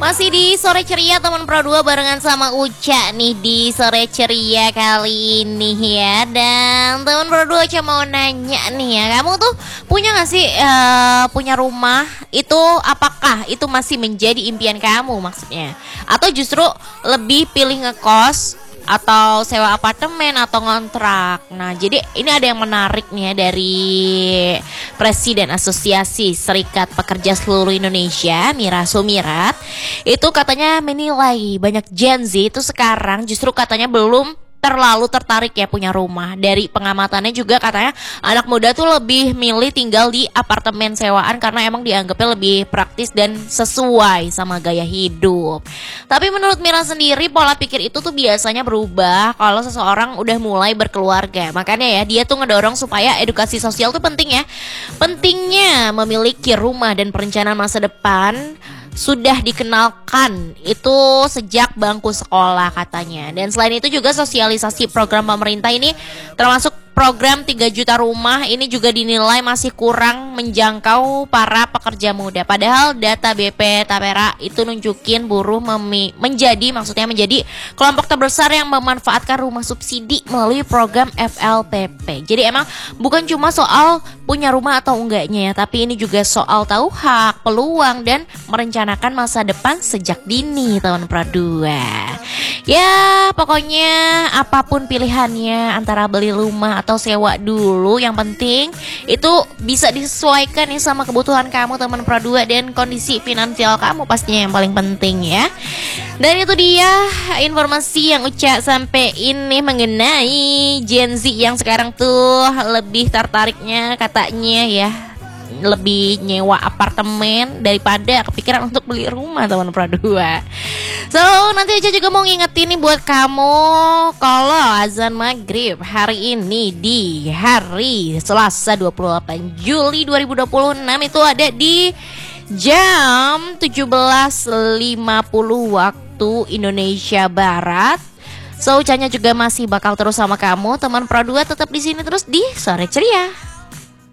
Masih di sore ceria teman Pro 2 barengan sama Uca nih di sore ceria kali ini ya. Dan teman Pro 2 Uca mau nanya nih ya, kamu tuh punya gak sih punya rumah itu, apakah itu masih menjadi impian kamu maksudnya? Atau justru lebih pilih ngekos atau sewa apartemen atau ngontrak. Nah, jadi ini ada yang menarik nih ya dari Presiden Asosiasi Serikat Pekerja Seluruh Indonesia, Mira Sumirat. Itu katanya menilai banyak Gen Z itu sekarang justru katanya belum terlalu tertarik ya punya rumah. Dari pengamatannya juga katanya anak muda tuh lebih milih tinggal di apartemen sewaan karena emang dianggapnya lebih praktis dan sesuai sama gaya hidup. Tapi menurut Mira sendiri pola pikir itu tuh biasanya berubah kalau seseorang udah mulai berkeluarga. Makanya ya dia tuh ngedorong supaya edukasi sosial tuh penting ya. Pentingnya memiliki rumah dan perencanaan masa depan sudah dikenalkan itu sejak bangku sekolah katanya. Dan selain itu juga sosialisasi program pemerintah ini termasuk program 3 juta rumah ini juga dinilai masih kurang menjangkau para pekerja muda. Padahal data BP Tapera itu nunjukin buruh menjadi kelompok terbesar yang memanfaatkan rumah subsidi melalui program FLPP. Jadi emang bukan cuma soal punya rumah atau enggaknya ya, tapi ini juga soal tahu hak, peluang dan merencanakan masa depan sejak dini tahun Pradua. Ya pokoknya apapun pilihannya antara beli rumah atau sewa dulu, yang penting itu bisa disesuaikan nih sama kebutuhan kamu teman Pro 2 dan kondisi finansial kamu pastinya yang paling penting ya. Dan itu dia informasi yang Uca sampai ini mengenai Gen Z yang sekarang tuh lebih tertariknya katanya ya lebih nyewa apartemen daripada kepikiran untuk beli rumah teman Pro 2. So nanti aja juga mau ngingetin nih buat kamu kalau azan maghrib hari ini di hari Selasa 28 Juli 2026 itu ada di jam 17.50 waktu Indonesia Barat. So Ucanya juga masih bakal terus sama kamu teman Pro 2, tetap di sini terus di Sore Ceria.